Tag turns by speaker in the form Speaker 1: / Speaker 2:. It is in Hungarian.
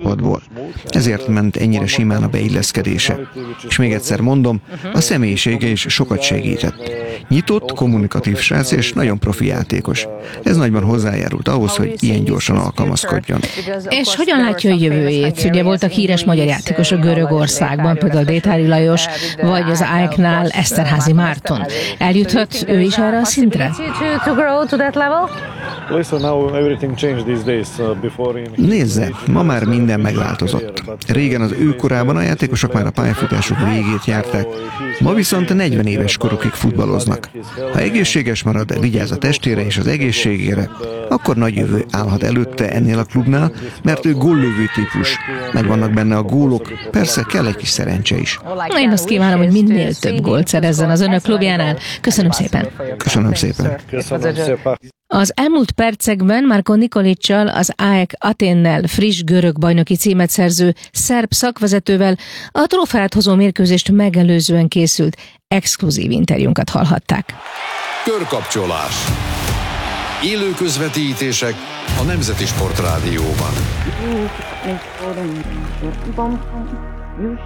Speaker 1: csapatból. Ezért ment ennyire simán a beilleszkedése. És még egyszer mondom, a személyisége is sokat segített. Nyitott, kommunikatív srác és nagyon profi játékos. Ez nagyban hozzájárult ahhoz, hogy ilyen gyorsan alkalmazkodjon.
Speaker 2: És hogyan látja a jövőjét? Ugye voltak híres magyar játékosok Görögországban, például Détári Lajos, vagy az AEK-nál Eszterházy Márton. Eljuthat ő is erre a szintre?
Speaker 1: Nézze, ma már minden megváltozott. Régen az ő korában a játékosok már a pályafutásuk végét járták, ma viszont 40 éves korukig futballoznak. Ha egészséges marad, vigyáz a testére és az egészségére, akkor nagy jövő állhat előtte ennél a klubnál, mert ő góllövő típus. Megvannak benne a gólok, persze kell egy kis szerencse is.
Speaker 2: Én azt kívánom, hogy minél több gólt szerezzen az önök klubjánál. Köszönöm szépen.
Speaker 1: Köszönöm szépen.
Speaker 2: Az elmúlt percekben Marko Nikolićsal, az AEK Athénnel friss görög bajnoki címet szerző szerb szakvezetővel a trófeát hozó mérkőzést megelőzően készült exkluzív interjúnkat hallhatták.
Speaker 3: Körkapcsolás. Élő közvetítések a Nemzeti Sportrádióban.